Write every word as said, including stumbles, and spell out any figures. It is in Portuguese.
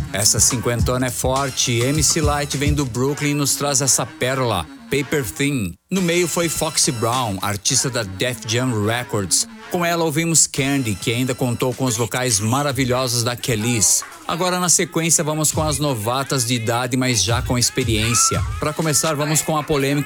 Essa cinquentona é forte, M C Lyte vem do Brooklyn e nos traz essa pérola, Paper Thin. No meio foi Foxy Brown, artista da Def Jam Records. Com ela ouvimos Candy, que ainda contou com os vocais maravilhosos da Kelis. Agora na sequência vamos com as novatas de idade, mas já com experiência. Para começar, vamos com a polêmica